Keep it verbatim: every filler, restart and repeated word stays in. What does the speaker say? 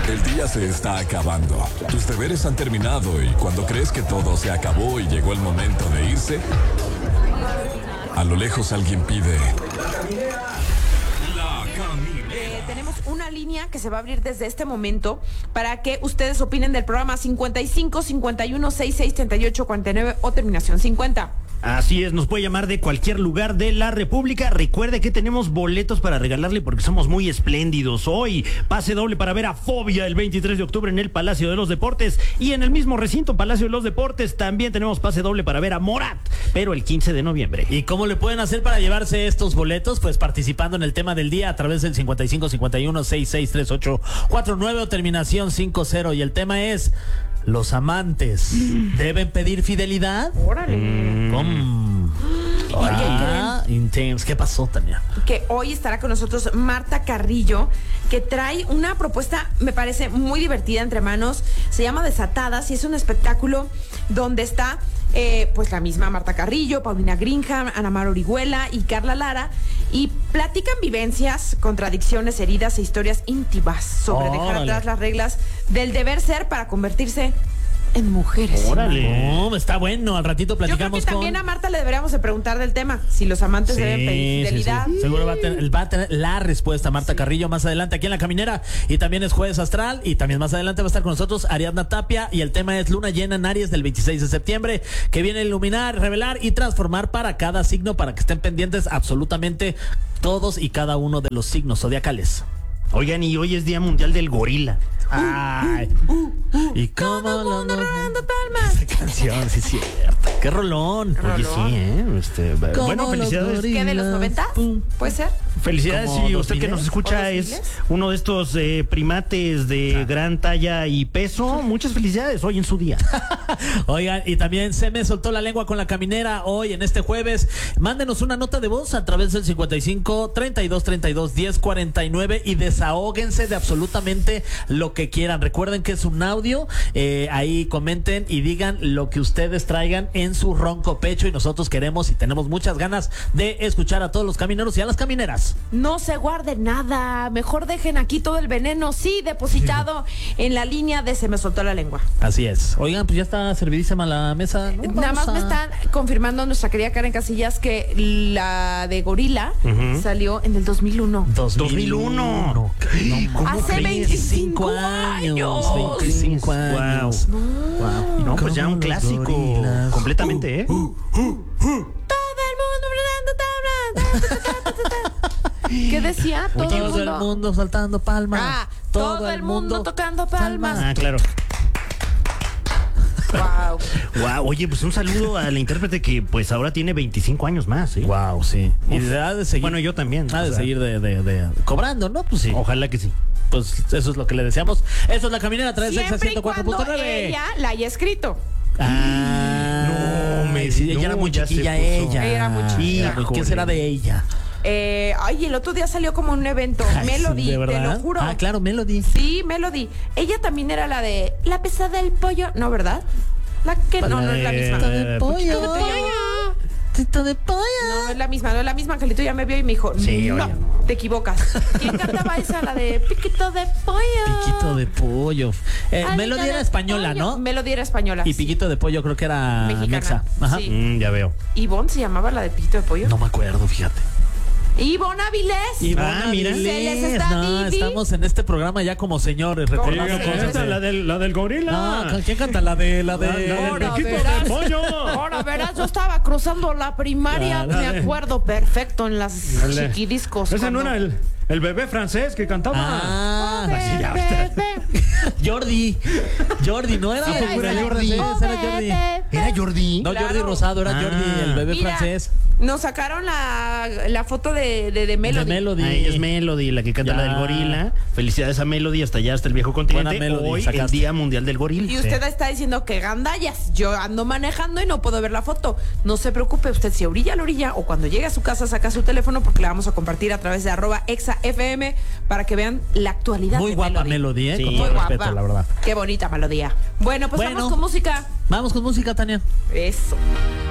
El día se está acabando. Tus deberes han terminado y cuando crees que todo se acabó y llegó el momento de irse, a lo lejos alguien pide... Eh, tenemos una línea que se va a abrir desde este momento para que ustedes opinen del programa cincuenta y cinco, cincuenta y uno, sesenta y seis, treinta y ocho, cuarenta y nueve o terminación cincuenta. Así es, nos puede llamar de cualquier lugar de la República. Recuerde que tenemos boletos para regalarle porque somos muy espléndidos. Hoy, pase doble para ver a Fobia el veintitrés de octubre en el Palacio de los Deportes. Y en el mismo recinto Palacio de los Deportes también tenemos pase doble para ver a Morat, pero el quince de noviembre. ¿Y cómo le pueden hacer para llevarse estos boletos? Pues participando en el tema del día a través del cincuenta y cinco, cincuenta y uno, sesenta y seis, treinta y ocho, cuarenta y nueve o terminación cincuenta. Y el tema es... ¿los amantes deben pedir fidelidad? Órale. Mm. ¿Cómo? Ah, intenso. ¿Qué pasó, Tania? Que hoy estará con nosotros Marta Carrillo, que trae una propuesta, me parece muy divertida entre manos. Se llama Desatadas y es un espectáculo donde está eh, pues la misma Marta Carrillo, Paulina Greenham, Ana Mar Orihuela y Carla Lara, y platican vivencias, contradicciones, heridas e historias íntimas sobre Órale. dejar atrás las reglas del deber ser para convertirse en mujeres. Órale. No, está bueno. Al ratito Yo creo platicamos que también con... a Marta le deberíamos de preguntar del tema, si los amantes Sí, deben pedir sí, fidelidad. sí. Seguro va a, tener, va a tener la respuesta Marta Carrillo más adelante aquí en La Caminera. Y también es Jueves Astral. Y también más adelante va a estar con nosotros Ariadna Tapia. Y el tema es Luna Llena en Aries del veintiséis de septiembre, que viene a iluminar, revelar y transformar para cada signo, para que estén pendientes absolutamente todos y cada uno de los signos zodiacales. Oigan, y hoy es Día Mundial del Gorila. Ay. Y cómo Todo el lo mundo no- rodando palmas. Esta canción, sí es cierto. Qué rolón. Oye, sí, ¿eh? Este, bueno, Como felicidades. los ¿Qué, de los noventa? Pum. ¿Puede ser? Felicidades, ¿Como y dos usted que miles? nos ¿O escucha dos es miles? uno de estos eh, primates de gran talla y peso. Muchas felicidades hoy en su día. Oigan, y también se me soltó la lengua con La Caminera hoy en este jueves. Mándenos una nota de voz a través del cincuenta y cinco, treinta y dos, treinta y dos, diez, cuarenta y nueve y desahóguense de absolutamente lo que quieran. Recuerden que es un audio, eh, ahí comenten y digan lo que ustedes traigan en su ronco pecho, y nosotros queremos y tenemos muchas ganas de escuchar a todos los camineros y a las camineras. No se guarde nada, mejor dejen aquí todo el veneno, sí, depositado en la línea de se me soltó la lengua. Así es. Oigan, pues ya está servidísima la mesa, ¿no? Nada Vamos más me a- están confirmando nuestra querida Karen Casillas que la de Gorila Ujú. salió en el dos mil uno. dos mil dos mil uno. No, ¿cómo Hace crees? veinticinco años. años. veinticinco años. Wow. Wow. No, pues ya un Como los clásico gorilas. completamente, ¿eh? Todo el mundo ta, ta, ta, ta, ta. ¿Qué decía? Todo el Todo mundo. el mundo saltando palmas. Ah, todo, el mundo tocando palmas. Ah, claro. Wow. Wow, oye, pues un saludo a la intérprete que pues ahora tiene veinticinco años más, ¿eh? Wow, sí. Y Uf. ha de seguir. Bueno, yo también. Ha o de sea, seguir de, de, de- cobrando, ¿no? Pues sí. Ojalá que sí. Pues eso es lo que le deseamos. Eso es La Caminera a través de Exa Siempre y ciento cuatro cuando punto nueve. ella la haya escrito. Ah, No, me- sí, ella no, era muy ya se chiquilla puso. ella. Ella era muy chiquilla. Era muy- ¿Qué será de ella? Eh, ay, el otro día salió como en un evento. Ay, Melody, sí, ¿de te verdad? lo juro. Ah, claro, Melody. Sí, Melody. Ella también era la de La pesada del pollo. No, ¿verdad? La que no, no es la misma. Eh, de pollo. Piquito de pollo. Tito de pollo. No es la misma, no es la misma. Angelito ya me vio y me dijo, Sí, no, oye, no. te equivocas. ¿Quién cantaba esa? La de Piquito de pollo. Piquito de pollo. Eh, Alita Melody de era española, pollo. ¿no? Melody era española. Y sí. Piquito de pollo creo que era Mexicana. mexa. Ajá. Sí. Mm, ya veo. Ivonne se llamaba la de Piquito de pollo. No me acuerdo, fíjate. Ivonne Avilés. Ivonne Ah, mira. Avilés. Se les está No, Didi. estamos en este programa ya como señores, ¿Cómo recordando se cosas. llama? de- la del, la del gorila. No, ¿con quién canta? La de la de La- la del Ahora piquito verás. de pollo. Ahora verás, yo estaba cruzando la primaria, Claro. me acuerdo perfecto en las Dale. chiquidiscos. Ese no cuando- era el, el bebé francés que cantaba. Ah, Bebé, sí, ya está. bebé. Jordi. Jordi, no era. Sí, era era esa. Jordi. Oh, Era Jordi. bebé. ¿Era Jordi? No, Claro. Jordi Rosado, era Ah. Jordi, el bebé Mira, francés. nos sacaron la, la foto de, de, de Melody. De Melody. Ah, ella es Melody, la que canta Ya. la del gorila. Felicidades a Melody hasta allá, hasta el viejo continente. Buena Melody, Hoy sacaste. el Día Mundial del Gorila. Y usted está diciendo que gandallas. Yo ando manejando y no puedo ver la foto. No se preocupe, usted si orilla a la orilla o cuando llegue a su casa saca su teléfono porque la vamos a compartir a través de arroba exafm para que vean la actualidad Muy de guapa Melody. Melody, ¿eh? Sí. Con Muy todo guapa. respeto, la verdad. Qué bonita melodía. Bueno, pues Bueno. vamos con música. Vamos con música, Tania. Eso.